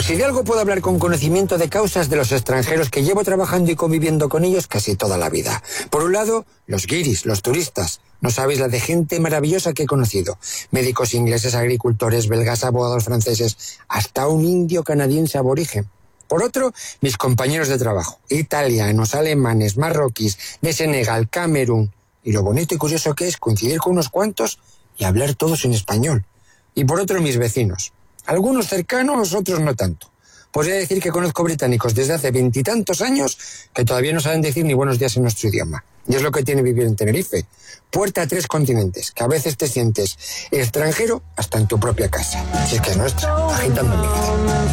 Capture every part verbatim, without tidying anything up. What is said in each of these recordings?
Si de algo puedo hablar con conocimiento de causas de los extranjeros que llevo trabajando y conviviendo con ellos casi toda la vida. Por un lado, los guiris, los turistas. No sabéis la de gente maravillosa que he conocido. Médicos ingleses, agricultores, belgas, abogados franceses, hasta un indio canadiense aborigen. Por otro, mis compañeros de trabajo, italianos, alemanes, marroquíes, de Senegal, Camerún. Y lo bonito y curioso que es coincidir con unos cuantos y hablar todos en español. Y por otro, mis vecinos. Algunos cercanos, otros no tanto. Podría decir que conozco británicos desde hace veintitantos años que todavía no saben decir ni buenos días en nuestro idioma. Y es lo que tiene vivir en Tenerife. Puerta a tres continentes, que a veces te sientes extranjero hasta en tu propia casa. Si es que es nuestra, agitando mi vida.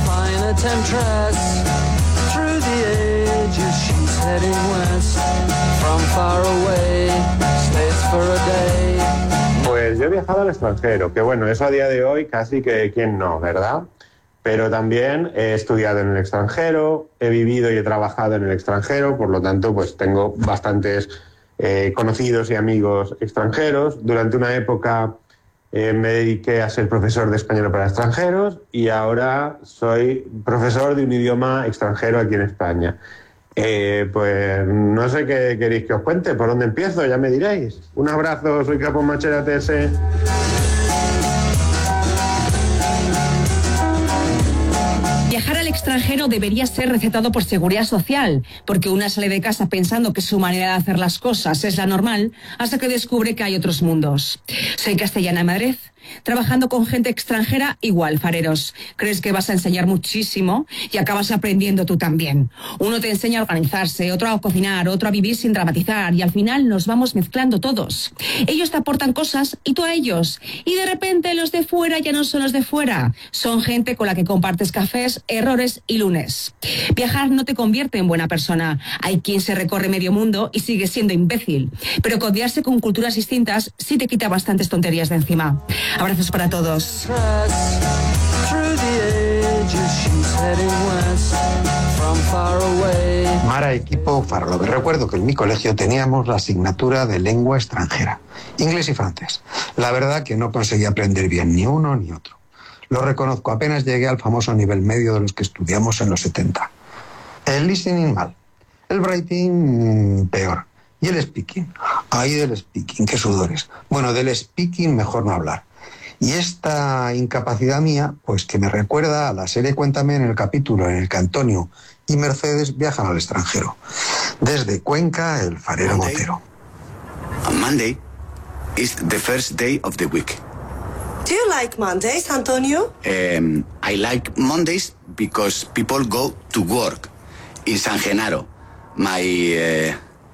Pues yo he viajado al extranjero, que bueno, eso a día de hoy casi que quién no, ¿verdad? Pero también he estudiado en el extranjero, he vivido y he trabajado en el extranjero, por lo tanto, pues tengo bastantes eh, conocidos y amigos extranjeros. Durante una época eh, me dediqué a ser profesor de español para extranjeros y ahora soy profesor de un idioma extranjero aquí en España. Eh, pues no sé qué queréis que os cuente, ¿por dónde empiezo? Ya me diréis. Un abrazo, soy Capo Machera T S. Viajar al extranjero debería ser recetado por Seguridad Social, porque una sale de casa pensando que su manera de hacer las cosas es la normal, hasta que descubre que hay otros mundos. Soy Castellana Madrid. Trabajando con gente extranjera, igual, fareros. Crees que vas a enseñar muchísimo y acabas aprendiendo tú también. Uno te enseña a organizarse, otro a cocinar, otro a vivir sin dramatizar y al final nos vamos mezclando todos. Ellos te aportan cosas y tú a ellos. Y de repente los de fuera ya no son los de fuera. Son gente con la que compartes cafés, errores y lunes. Viajar no te convierte en buena persona. Hay quien se recorre medio mundo y sigue siendo imbécil. Pero codearse con culturas distintas sí te quita bastantes tonterías de encima. Abrazos para todos. Mara, equipo Farlover. Recuerdo que en mi colegio teníamos la asignatura de lengua extranjera, inglés y francés. La verdad que no conseguí aprender bien ni uno ni otro. Lo reconozco, apenas llegué al famoso nivel medio de los que estudiamos en los setenta. El listening mal, el writing peor. Y el speaking. Ay, del speaking, qué sudores. Bueno, del speaking mejor no hablar. Y esta incapacidad mía, pues que me recuerda a la serie Cuéntame, en el capítulo en el que Antonio y Mercedes viajan al extranjero. Desde Cuenca, el farero Monday. Motero. On Monday is the first day of the week. Do you like Mondays, Antonio? Um, I like Mondays because people go to work in San Genaro, my uh,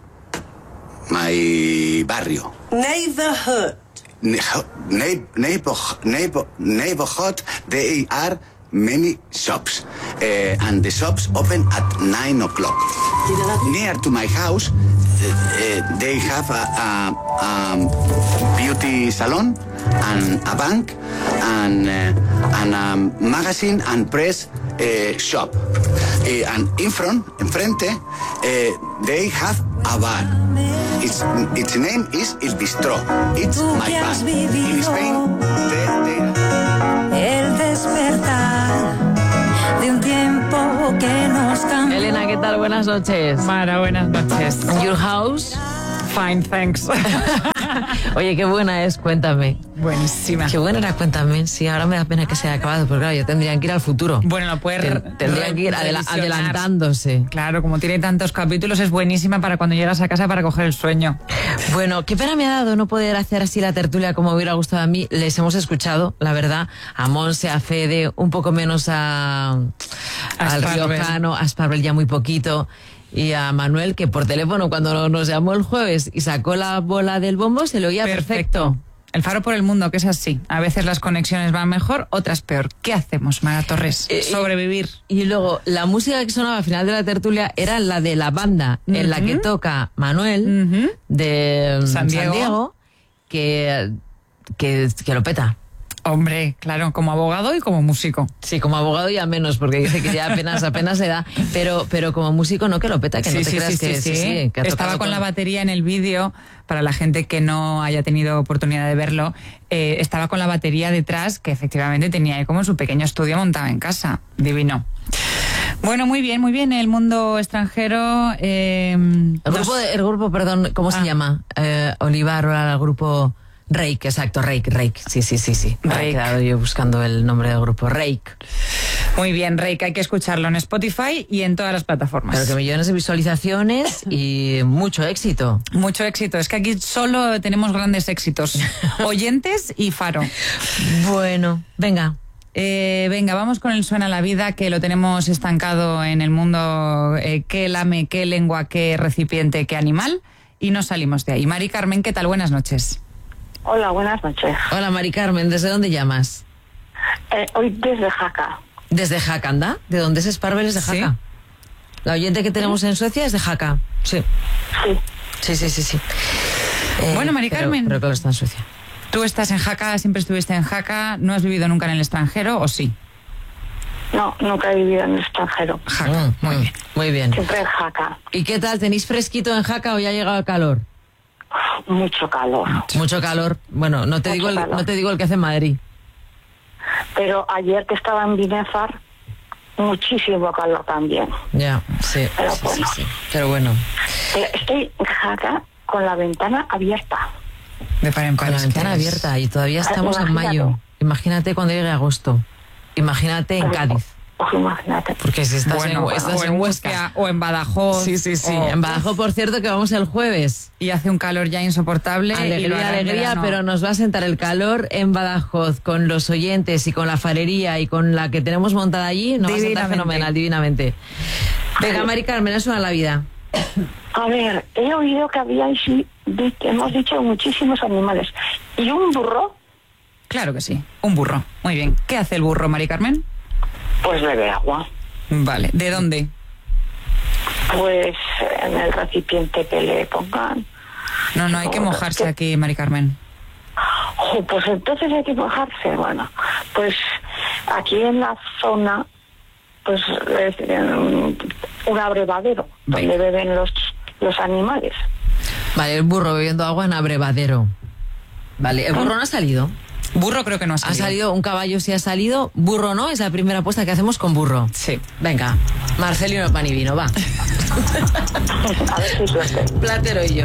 my barrio. Neighborhood. Neighbor, neighbor, neighbor, neighborhood, there are many shops, uh, and the shops open at nine o'clock. Near to my house, uh, uh, they have a, a, a beauty salon, and a bank, and, uh, and a magazine and press uh, shop. Uh, and in front, enfrente, uh, they have a bar. Its, its name is El Bistro. It's my bar. In Spain, they, they... El despertar de un tiempo que nos cambió. Elena, ¿qué tal? Buenas noches. Mara, buenas noches. Your house? Fine, thanks. Oye, qué buena es, Cuéntame. Buenísima. Qué buena era Cuéntame. Sí, ahora me da pena que se haya acabado, porque claro, yo tendrían que ir al futuro. Bueno, lo puedes Ten, Tendrían que ir adela adelantándose. Claro, como tiene tantos capítulos, es buenísima para cuando llegas a casa para coger el sueño. Bueno, qué pena me ha dado no poder hacer así la tertulia como hubiera gustado a mí. Les hemos escuchado, la verdad, a Monse, a Fede, un poco menos a, al riojano, a Sparvel ya muy poquito. Y a Manuel, que por teléfono cuando nos llamó el jueves y sacó la bola del bombo, se lo oía perfecto. perfecto. El Faro por el Mundo, que es así. A veces las conexiones van mejor, otras peor. ¿Qué hacemos, Mara Torres? Eh, Sobrevivir. Y, y luego, la música que sonaba al final de la tertulia era la de la banda, uh-huh. en la que toca Manuel, uh-huh. de San Diego, San Diego que, que, que lo peta. Hombre, claro, como abogado y como músico. Sí, como abogado ya menos, porque dice que ya apenas apenas se da, pero pero como músico no, que lo peta, que sí, no te sí, creas sí, que sí, sí, sí, que ha estaba con, con la batería en el vídeo, para la gente que no haya tenido oportunidad de verlo, eh, estaba con la batería detrás, que efectivamente tenía ahí como su pequeño estudio montado en casa. Divino. Bueno, muy bien, muy bien. El mundo extranjero. Eh, el, nos... grupo, de, el grupo, perdón, ¿cómo ah. se llama? Eh, Olivar, el grupo Reik, exacto, Reik, Reik. Sí, sí, sí, sí. Me he quedado yo buscando el nombre del grupo, Reik. Muy bien, Reik, hay que escucharlo en Spotify y en todas las plataformas. Pero que millones de visualizaciones y mucho éxito. Mucho éxito. Es que aquí solo tenemos grandes éxitos. Oyentes y Faro. Bueno, venga. Eh, venga, vamos con el Suena la Vida, que lo tenemos estancado en el mundo eh, qué lame, qué lengua, qué recipiente, qué animal, y no salimos de ahí. Mari Carmen, ¿qué tal? Buenas noches. Hola, buenas noches. Hola, Mari Carmen, ¿desde dónde llamas? Eh, hoy desde Jaca. ¿Desde Jaca, anda? ¿De dónde es Sparvel? Es de Jaca. ¿Sí? La oyente que tenemos en Suecia es de Jaca. Sí. Sí. Sí, sí, sí, sí. Eh, bueno, Mari Carmen. Pero claro, está en Suecia. Tú estás en Jaca, siempre estuviste en Jaca, ¿no has vivido nunca en el extranjero o sí? No, nunca he vivido en el extranjero. Jaca, mm, muy bien. Muy bien. Siempre en Jaca. ¿Y qué tal? ¿Tenéis fresquito en Jaca o ya ha llegado el calor? Mucho calor. Mucho calor. Bueno, no te, digo el, no te digo el que hace en Madrid. Pero ayer que estaba en Binefar, muchísimo calor también. Ya, sí. Pero sí, bueno. Sí, sí. Pero bueno. Estoy en Jaca con la ventana abierta. De par en par, con la ventana es... abierta y todavía estamos Imagínate. en mayo. Imagínate cuando llegue agosto. Imagínate en Cádiz. Pues imagínate. Porque si estás, bueno, en, estás o en en Huesca. Huesca o en Badajoz. Sí, sí, sí. O... En Badajoz, por cierto, que vamos el jueves. Y hace un calor ya insoportable. Alegría, alegría, pero nos va a sentar el calor en Badajoz con los oyentes y con la farería y con la que tenemos montada allí. Nos va a sentar fenomenal, divinamente. Venga, Mari Carmen, eso a la vida. A ver, he oído que habíais, hemos dicho muchísimos animales. ¿Y un burro? Claro que sí, un burro. Muy bien. ¿Qué hace el burro, Mari Carmen? Pues bebe agua. Vale. ¿De dónde? Pues en el recipiente que le pongan. No, no, hay que mojarse aquí, Mari Carmen. Oh, pues entonces hay que mojarse. Bueno, pues aquí en la zona, pues es un, un abrevadero Venga. donde beben los, los animales. Vale, el burro bebiendo agua en abrevadero. Vale, ¿el burro no ha salido? Burro creo que no ha salido. Ha salido, un caballo sí ha salido, burro no, es la primera apuesta que hacemos con burro. Sí. Venga, Marcelino pan y vino, va. A ver si suerte. Platero y yo.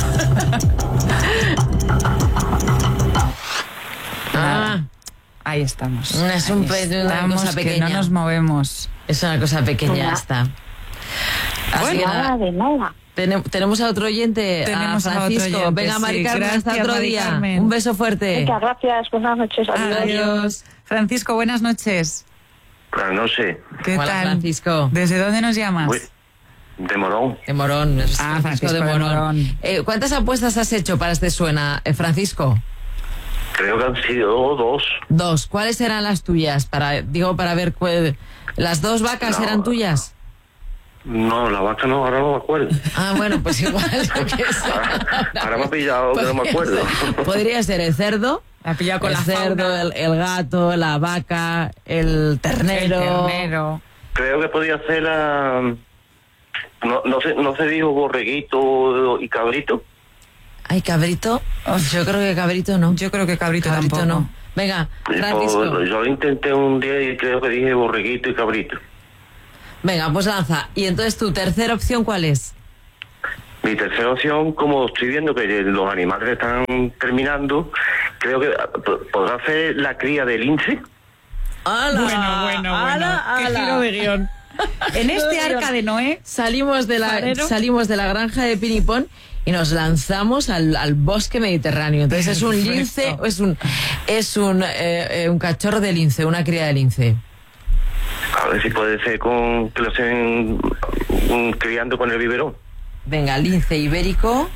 Ah, ahí estamos. Es un ahí pe una cosa pequeña. Que no nos movemos. Es una cosa pequeña, ya está. Así bueno, que nada de nada. Ten, tenemos a otro oyente, tenemos a Francisco. A otro oyente, Venga, Mari sí. Carmen, hasta otro Mari día. Carmen. Un beso fuerte. Muchas gracias, buenas noches. Adiós. Adiós. Francisco, buenas noches. Buenas noches. ¿Qué Hola, tal? Francisco. ¿Desde dónde nos llamas? Uy, de Morón. De Morón. Ah, Francisco de Morón. De Morón. Eh, ¿Cuántas apuestas has hecho para este Suena, eh, Francisco? Creo que han sido dos. Dos. ¿Cuáles eran las tuyas? Para, digo, para ver, cuál, ¿las dos vacas no, eran tuyas? No, la vaca no, ahora no me acuerdo. Ah, bueno, pues igual. Que ahora, ahora me ha pillado que no me acuerdo. Ser, podría ser el cerdo, la ha pillado con el la cerdo, el, el gato, la vaca, el ternero. El ternero. Creo que podía ser la... No, no, se, no se dijo borreguito y cabrito. Ay, cabrito. Yo creo que cabrito no. Yo creo que cabrito, cabrito tampoco. no. Venga, Francisco. Pues, yo lo intenté un día y creo que dije borreguito y cabrito. Venga, pues lanza. Y entonces, ¿tu tercera opción cuál es? Mi tercera opción, como estoy viendo que los animales están terminando, creo que podrá ser la cría del lince. ¡Hala! Bueno, bueno, bueno. ¡Hala, ¡Qué hala! giro de guión! En este arca de Noé salimos de la salimos de la granja de Pinipón y nos lanzamos al, al bosque mediterráneo. Entonces es un lince, es un es un eh, un cachorro de lince, una cría de lince. A ver si puede ser con que lo estén um, criando con el biberón. Venga, lince ibérico.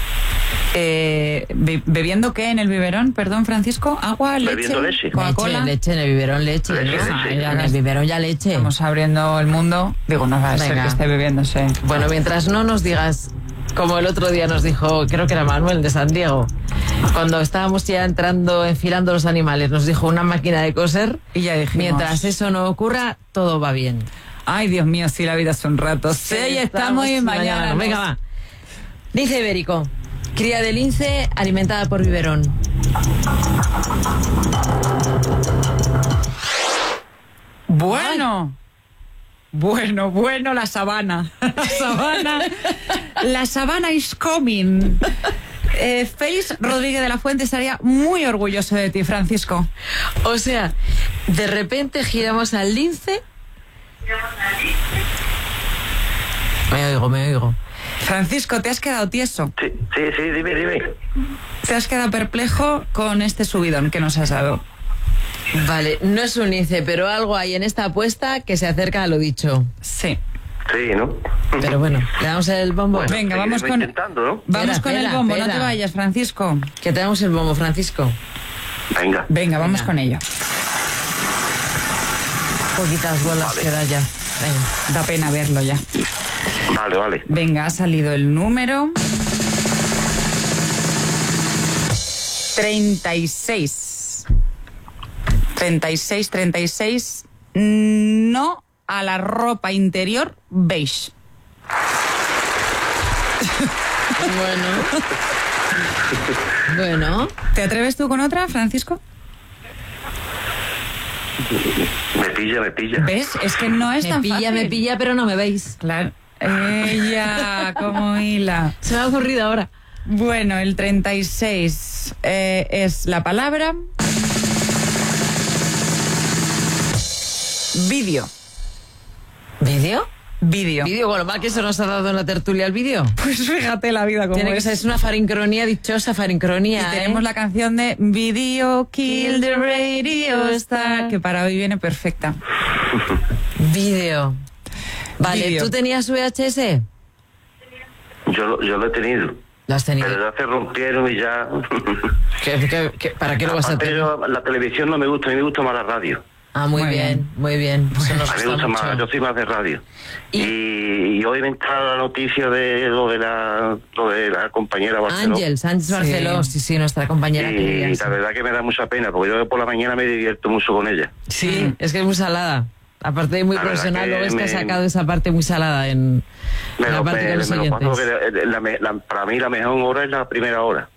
Eh, be ¿Bebiendo qué en el biberón? Perdón, Francisco. ¿Agua, leche? Bebiendo leche. ¿Coca-Cola? Leche, leche, en el biberón leche. leche, ¿no? leche. En el biberón ya leche. Estamos abriendo el mundo. Digo, no va a ser Venga. que esté bebiéndose. Bueno, mientras no nos digas, como el otro día nos dijo, creo que era Manuel de San Diego, cuando estábamos ya entrando, enfilando los animales, nos dijo una máquina de coser. Y ya dijimos, mientras eso no ocurra, todo va bien. Ay, Dios mío, si la vida es un rato. Sí, sí estamos y mañana. mañana. Venga, va. Lince ibérico. Cría de lince alimentada por biberón. Bueno. Bueno, bueno, la sabana. La sabana. La sabana is coming. Eh, Félix Rodríguez de la Fuente estaría muy orgulloso de ti, Francisco. O sea, de repente giramos al lince. Me oigo, me oigo. Francisco, ¿te has quedado tieso? Sí, sí, sí, dime, dime. ¿Te has quedado perplejo con este subidón que nos has dado? Vale, no es un lince, pero algo hay en esta apuesta que se acerca a lo dicho. Sí. Sí, ¿no? Pero bueno, le damos el bombo. Bueno, Venga, vamos con, intentando, ¿no? vamos Espera, con espera, el bombo, espera. no te vayas, Francisco. Que te damos el bombo, Francisco. Venga. Venga, vamos Venga. con ello. Poquitas bolas Vale. queda ya. Venga. Da pena verlo ya. Vale, vale. Venga, ha salido el número treinta y seis. treinta y seis, treinta y seis. No a la ropa interior beige. Bueno. Bueno. ¿Te atreves tú con otra, Francisco? Me pilla, me pilla. ¿Ves? Es que no es Me tan pilla, fácil. me pilla, pero no me veis. Claro. Ella, como hila. Se me ha ocurrido ahora. Bueno, el treinta y seis eh, es la palabra vídeo. ¿Vídeo? Vídeo. ¿Vídeo? Con lo mal que se nos ha dado en la tertulia el vídeo. Pues fíjate la vida como Tiene que es. ser es una farincronía, dichosa farincronía. Y tenemos ¿eh? la canción de Video Kill the Radio Star, que para hoy viene perfecta. Vídeo. Vale, Vídeo. ¿tú tenías V H S? Yo, lo- yo lo he tenido. Lo has tenido. Pero ya se rompieron y ya... ¿Qué, qué, qué, ¿Para qué lo vas a Aparte, tener? yo- la televisión no me gusta, a mí me gusta más la radio. Ah, muy, Muy bien, bien. muy bien. Eso nos A mí gusta me gusta mucho. más, yo soy más de radio. Y- Y, y hoy me entra la noticia de lo de la, lo de la compañera Barceló. Ángels, Ángels Barceló, sí, sí, nuestra compañera Y, querida, y sí. la verdad que me da mucha pena, porque yo por la mañana me divierto mucho con ella. Sí, es que es muy salada. Aparte de muy La verdad profesional, que luego es que ha me- sacado esa parte muy salada en, Me en la lo, parte me- con los me lo oyentes. paso, que la- la me- la- para mí la mejor hora es la primera hora.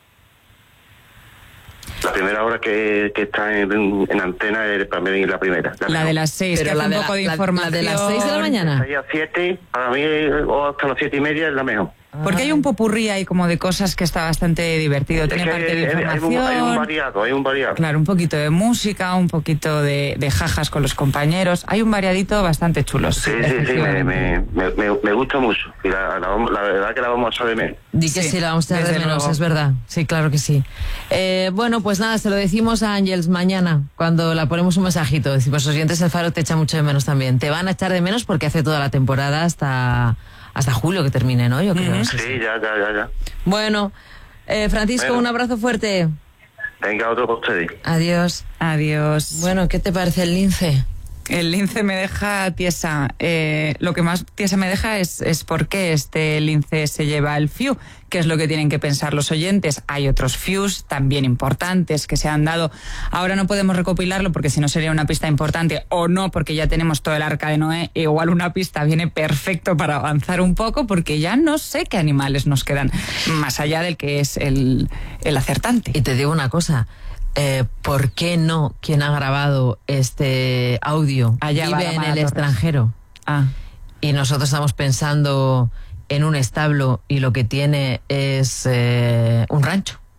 La primera hora que, que está en, en antena es para mí la primera. La mejor. de las seis, Pero que la hace de un la- poco de la- la información. de las seis de la mañana. Seis a siete, para mí, o hasta las siete y media es la mejor. Porque hay un popurrí ahí como de cosas que está bastante divertido. Es Tiene que parte de hay, hay un, información. hay un variado, hay un variado. Claro, un poquito de música, un poquito de, de jajas con los compañeros. Hay un variadito bastante chulo. Sí, sí, sí, me, efectivamente. me, me, me- me gusta mucho. Y la, la, la verdad que la vamos a echar de menos. Di que sí, Sí, la vamos a echar de desde menos, luego. es verdad. Sí, claro que sí. Eh, bueno, pues nada, se lo decimos a Ángels mañana, cuando la ponemos un mensajito. Decimos, los oyentes, el Faro te echa mucho de menos también. Te van a echar de menos porque hace toda la temporada hasta, hasta julio que termine, ¿no? Yo creo. Ujú. sí, sí. Sí, ya, ya, ya, ya. Bueno, eh, Francisco, Bueno. un abrazo fuerte. Venga, otro para ustedes. Adiós. Adiós. Bueno, ¿qué te parece el lince? El lince me deja tiesa. Eh, lo que más tiesa me deja es, es por qué este lince se lleva el F I U, que es lo que tienen que pensar los oyentes. Hay otros F I Us también importantes que se han dado. Ahora no podemos recopilarlo porque si no sería una pista importante, o no porque ya tenemos todo el arca de Noé. Igual una pista viene perfecto para avanzar un poco porque ya no sé qué animales nos quedan más allá del que es el, el acertante. Y te digo una cosa. Eh, ¿Por qué no quien ha grabado este audio Allá va vive la en Mara el Torres. extranjero? Ah. Y nosotros estamos pensando en un establo y lo que tiene es eh, un rancho.